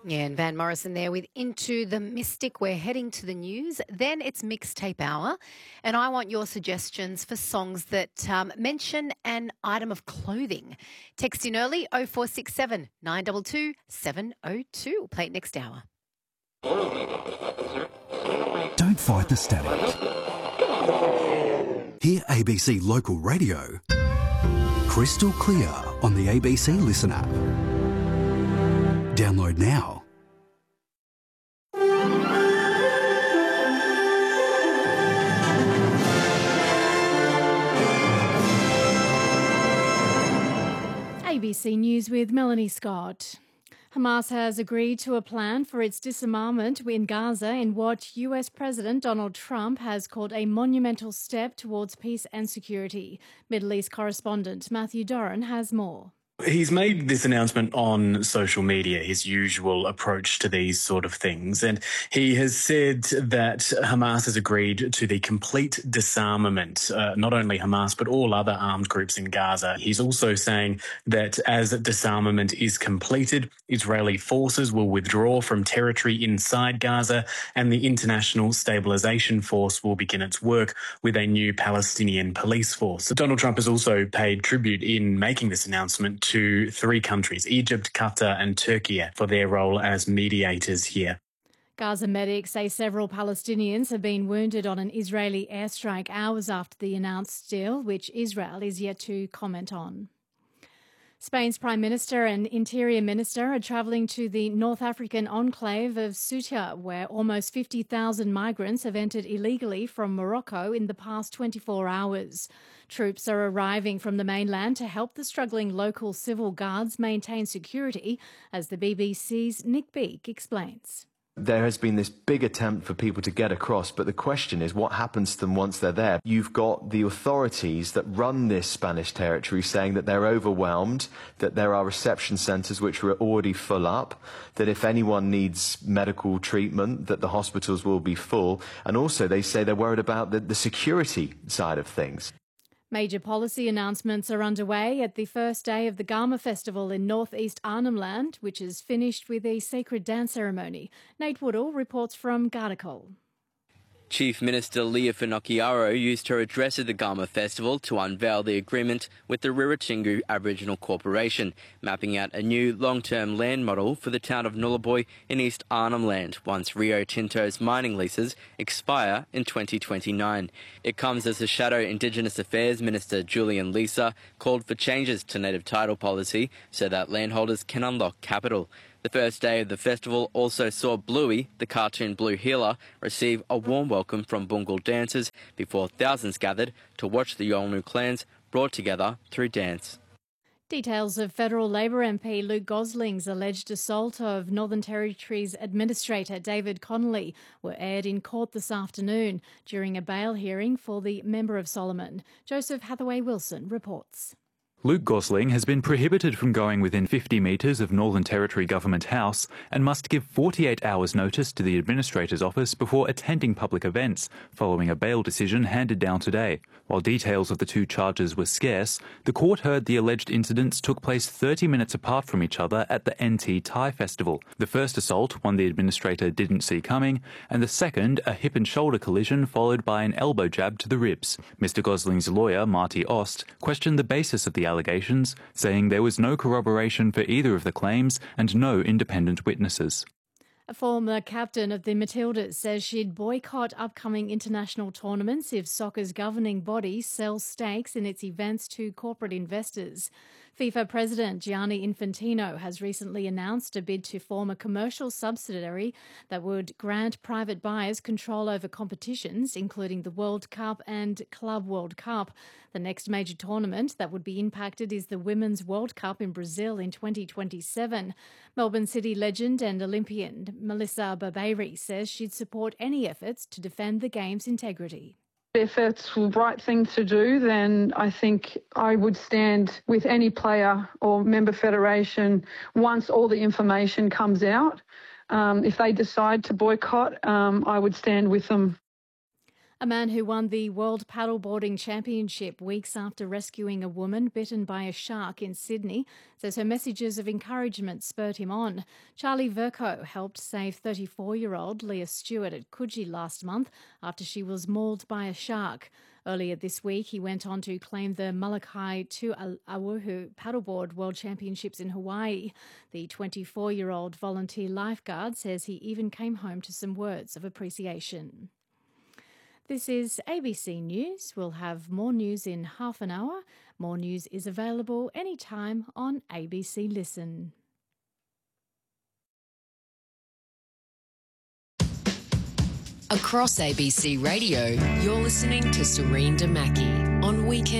Yeah, and Van Morrison there with Into the Mystic. We're heading to the news. Then it's Mixtape Hour. And I want your suggestions for songs that mention an item of clothing. Text in early 0467 922 702. We'll play it next hour. Don't fight the static. Hear ABC Local Radio crystal clear on the ABC Listen app. Download now. ABC News with Melanie Scott. Hamas has agreed to a plan for its disarmament in Gaza in what US President Donald Trump has called a monumental step towards peace and security. Middle East correspondent Matthew Doran has more. He's made this announcement on social media, his usual approach to these sort of things. And he has said that Hamas has agreed to the complete disarmament, not only Hamas, but all other armed groups in Gaza. He's also saying that as disarmament is completed, Israeli forces will withdraw from territory inside Gaza and the International Stabilisation Force will begin its work with a new Palestinian police force. Donald Trump has also paid tribute in making this announcement to three countries, Egypt, Qatar and Turkey, for their role as mediators here. Gaza medics say several Palestinians have been wounded on an Israeli airstrike hours after the announced deal, which Israel is yet to comment on. Spain's Prime Minister and Interior Minister are travelling to the North African enclave of Ceuta, where almost 50,000 migrants have entered illegally from Morocco in the past 24 hours. Troops are arriving from the mainland to help the struggling local civil guards maintain security, as the BBC's Nick Beake explains. There has been this big attempt for people to get across, but the question is what happens to them once they're there. You've got the authorities that run this Spanish territory saying that they're overwhelmed, that there are reception centres which are already full up, that if anyone needs medical treatment, that the hospitals will be full, and also they say they're worried about the security side of things. Major policy announcements are underway at the first day of the Garma Festival in northeast Arnhem Land, which is finished with a sacred dance ceremony. Nate Woodall reports from Gardacol. Chief Minister Leah Finocchiaro used her address at the Garma Festival to unveil the agreement with the Rirratjingu Aboriginal Corporation, mapping out a new long-term land model for the town of Nullarbor in East Arnhem Land once Rio Tinto's mining leases expire in 2029. It comes as the Shadow Indigenous Affairs Minister Julian Leeser called for changes to native title policy so that landholders can unlock capital. The first day of the festival also saw Bluey, the cartoon blue healer, receive a warm welcome from Bungal dancers before thousands gathered to watch the Yolngu clans brought together through dance. Details of federal Labor MP Luke Gosling's alleged assault of Northern Territory's Administrator David Connolly were aired in court this afternoon during a bail hearing for the Member of Solomon. Joseph Hathaway-Wilson reports. Luke Gosling has been prohibited from going within 50 metres of Northern Territory Government House and must give 48 hours notice to the Administrator's office before attending public events, following a bail decision handed down today. While details of the two charges were scarce, the court heard the alleged incidents took place 30 minutes apart from each other at the NT Thai Festival. The first assault, one the Administrator didn't see coming, and the second, a hip and shoulder collision followed by an elbow jab to the ribs. Mr Gosling's lawyer, Marty Ost, questioned the basis of the allegations, saying there was no corroboration for either of the claims and no independent witnesses. A former captain of the Matildas says she'd boycott upcoming international tournaments if soccer's governing body sells stakes in its events to corporate investors. FIFA President Gianni Infantino has recently announced a bid to form a commercial subsidiary that would grant private buyers control over competitions, including the World Cup and Club World Cup. The next major tournament that would be impacted is the Women's World Cup in Brazil in 2027. Melbourne City legend and Olympian Melissa Barbeiri says she'd support any efforts to defend the game's integrity. If it's the right thing to do, then I think I would stand with any player or member federation once all the information comes out. If they decide to boycott, I would stand with them. A man who won the World Paddleboarding Championship weeks after rescuing a woman bitten by a shark in Sydney says her messages of encouragement spurred him on. Charlie Vercoe helped save 34-year-old Leah Stewart at Coogee last month after she was mauled by a shark. Earlier this week, he went on to claim the Molokai Tu'auhu Paddleboard World Championships in Hawaii. The 24-year-old volunteer lifeguard says he even came home to some words of appreciation. This is ABC News. We'll have more news in half an hour. More news is available anytime on ABC Listen. Across ABC Radio, you're listening to Serene Damaki on Weekend.